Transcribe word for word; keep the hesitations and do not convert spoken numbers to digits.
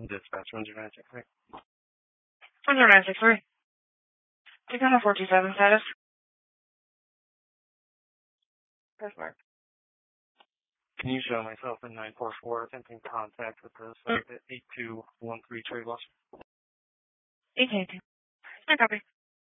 Dispatch one zero nine six three. one zero nine six three. Tacoma four two seven status. Press mark. Can you show myself in nine four four attempting contact with the site at eight two one three Trade Loss? eight two. I copy.